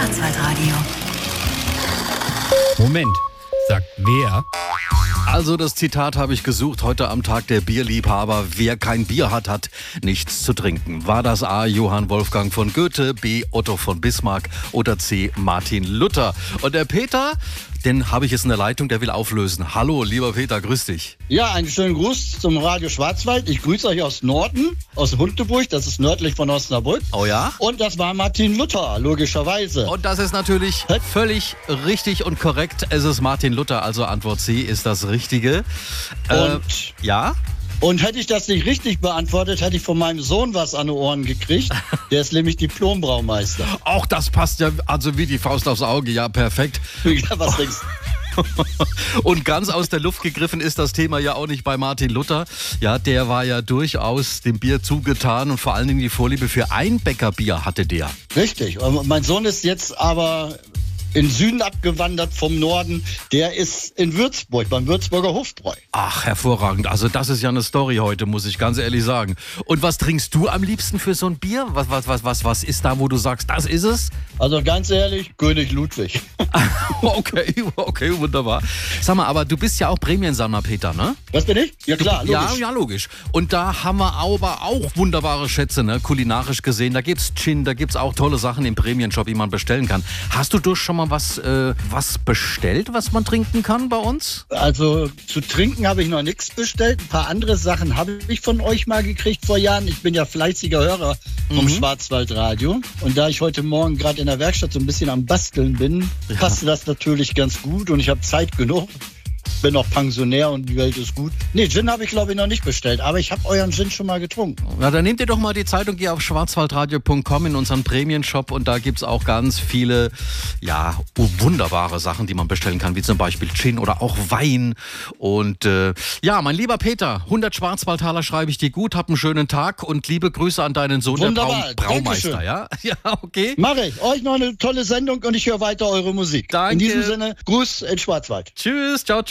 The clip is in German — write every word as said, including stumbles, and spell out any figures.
Schwarzwaldradio. Moment, sagt wer? Also das Zitat habe ich gesucht heute am Tag der Bierliebhaber. Wer kein Bier hat, hat nichts zu trinken. War das A. Johann Wolfgang von Goethe, B. Otto von Bismarck oder C. Martin Luther? Und der Peter, den habe ich jetzt in der Leitung, der will auflösen. Hallo, lieber Peter, grüß dich. Ja, einen schönen Gruß zum Radio Schwarzwald. Ich grüße euch aus Norden, aus Hundeburg, das ist nördlich von Osnabrück. Oh ja? Und das war Martin Luther, logischerweise. Und das ist natürlich Hä? völlig richtig und korrekt. Es ist Martin Luther, also Antwort C ist das Richtige. Äh, Und ja? Und hätte ich das nicht richtig beantwortet, hätte ich von meinem Sohn was an die Ohren gekriegt. Der ist nämlich Diplom-Braumeister. Auch das passt ja also wie die Faust aufs Auge. Ja, perfekt. Ja, was denkst du? Und ganz aus der Luft gegriffen ist das Thema ja auch nicht bei Martin Luther. Ja, der war ja durchaus dem Bier zugetan und vor allen Dingen die Vorliebe für Einbäckerbier hatte der. Richtig. Und mein Sohn ist jetzt aber in Süden abgewandert vom Norden. Der ist in Würzburg, beim Würzburger Hofbräu. Ach, hervorragend. Also das ist ja eine Story heute, muss ich ganz ehrlich sagen. Und was trinkst du am liebsten für so ein Bier? Was, was, was, was, was ist da, wo du sagst, das ist es? Also ganz ehrlich, König Ludwig. Okay, okay, wunderbar. Sag mal, aber du bist ja auch Prämiensammler, Peter, ne? Was bin ich? Ja klar, logisch. Ja, ja, logisch. Und da haben wir aber auch wunderbare Schätze, ne? Kulinarisch gesehen. Da gibt's Gin, da gibt's auch tolle Sachen im Prämienshop, die man bestellen kann. Hast du durch schon mal was, äh, was bestellt, was man trinken kann bei uns? Also zu trinken habe ich noch nichts bestellt. Ein paar andere Sachen habe ich von euch mal gekriegt vor Jahren. Ich bin ja fleißiger Hörer vom Mhm. Schwarzwaldradio. Und da ich heute Morgen gerade in der Werkstatt so ein bisschen am Basteln bin, Ja. passte das natürlich ganz gut und ich habe Zeit genug. Bin auch Pensionär und die Welt ist gut. Nee, Gin habe ich glaube ich noch nicht bestellt, aber ich habe euren Gin schon mal getrunken. Na, dann nehmt ihr doch mal die Zeitung, geh auf schwarzwaldradio punkt com in unseren Prämienshop und da gibt's auch ganz viele, ja, wunderbare Sachen, die man bestellen kann, wie zum Beispiel Gin oder auch Wein. Und äh, ja, mein lieber Peter, hundert Schwarzwaldtaler schreibe ich dir gut, hab einen schönen Tag und liebe Grüße an deinen Sohn, Wunderbar, der Braum, Braumeister. Dankeschön. Ja? Ja, okay. Mache ich. Euch noch eine tolle Sendung und ich höre weiter eure Musik. Danke. In diesem Sinne, Gruß in Schwarzwald. Tschüss, ciao, ciao.